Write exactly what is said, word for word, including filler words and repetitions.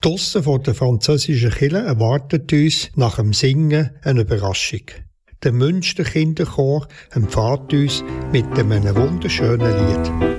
Draussen vor der französischen Kirche erwartet uns nach dem Singen eine Überraschung. Der Münsterkinderchor empfahrt uns mit einem wunderschönen Lied.